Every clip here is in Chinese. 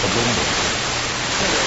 领域，这个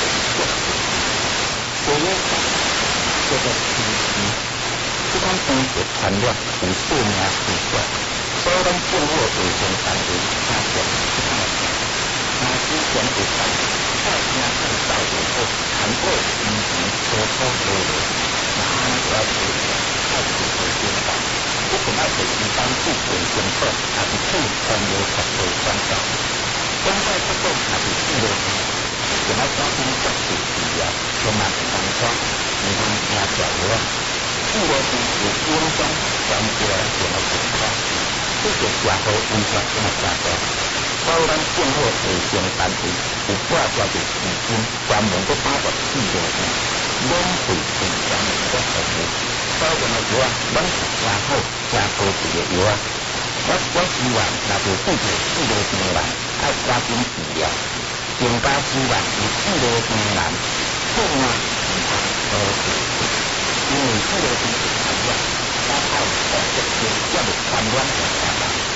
所谓这个这款病的传染有性命危险，所以咱政府卫生单位加强之前有在太平洋导游后韩国以前所说的那主要是太平洋宣导，不管要是一般部分宣导，还是去传流传播宣导，现在这个还是记录原来交通设施需要充满安全，你们听讲了，记录是有军中专家电脑情况，这个社会危险真系加多。所以咱政府卫生单位有挂叫做基金，专门去把握记录性，免费提供这个服务。所以讲的药啊，咱是真好、真高级的药啊。我希望若是对着记录病人要加紧治疗，更加希望有记录病人更加健康和平，因为记录病传染，咱要保证也有传染的。